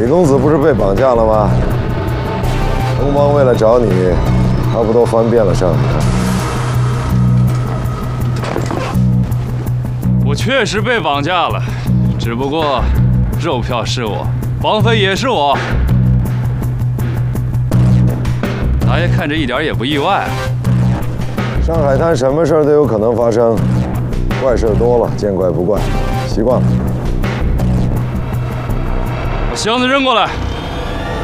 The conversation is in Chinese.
李公子不是被绑架了吗？东邦为了找你，还不都翻遍了上海？ 我确实被绑架了，只不过肉票是我，绑匪也是我。大爷看着一点也不意外。 上海滩什么事儿都有可能发生，怪事多了，见怪不怪，习惯了。 把箱子扔过来。